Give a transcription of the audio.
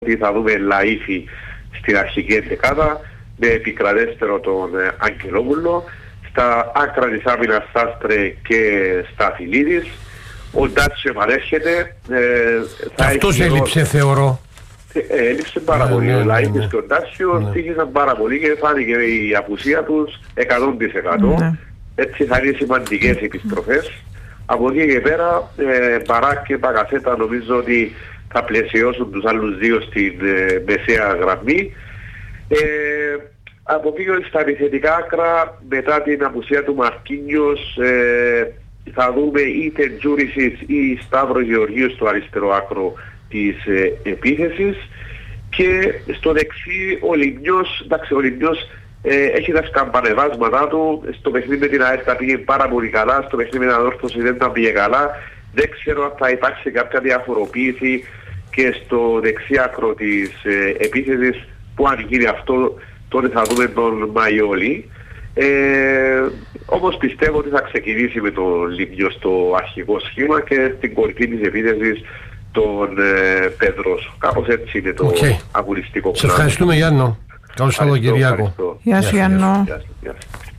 ότι θα δούμε Λαΐφη στην αρχική εντεκάδα με επικρατέστερο τον Αγγελόπουλο, στα άκρα της άμυνας Σάστρε και Σταφυλίδης. Ο Ντάτσιο επανέρχεται. Αυτός έλειψε, θεωρώ. Έλειψε πάρα πολύ. Ο Λαΐφης και ο Ντάτσιο τύχησαν πάρα πολύ και φάνηκε η απουσία τους 100%. Έτσι θα είναι σημαντικές επιστροφές. Από εκεί και πέρα, Μπαράκ και Μπακασέτα νομίζω ότι θα πλαισιώσουν τους άλλους δύο στην μεσαία γραμμή. Από εκεί στα επιθετικά άκρα, μετά την απουσία του Μαρκίνιος, θα δούμε είτε Τζούρισιτς ή Σταύρο Γεωργίου στο αριστερό άκρο της επίθεσης. Και στο δεξί ο Λιμνιός, εντάξει, ο Λιμνιός έχει τα σκαμπανεβάσματά του. Στο παιχνίδι με την ΑΕΛ τα πήγε πάρα πολύ καλά, στο παιχνίδι με την Ανόρθωση δεν τα πήγε καλά. Δεν ξέρω αν θα υπάρξει κάποια διαφοροποίηση και στο δεξί άκρο της επίθεσης, που αν γίνει αυτό τότε θα δούμε τον Μαϊόλη. Όμως πιστεύω ότι θα ξεκινήσει με τον Λιμνιό στο αρχικό σχήμα και στην κορυφή της επίθεσης τον Πέτρος. Κάπως έτσι είναι το αγωνιστικό. Σε ευχαριστούμε, Γιάννο. Καλό Σαββατοκύριακο. Γεια σου, Γιάννο. Γεια σου.